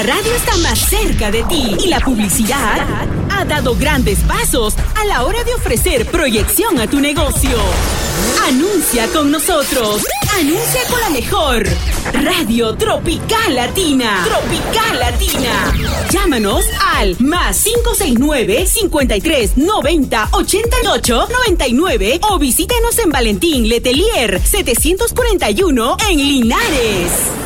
radio está más cerca de ti y la publicidad ha dado grandes pasos a la hora de ofrecer proyección a tu negocio. Anuncia con nosotros. Anuncia con la mejor Radio Tropical Latina. Tropical Latina. Llámanos al +569 53 90 88 99 o visítenos en Valentín Letelier 741 en Linares.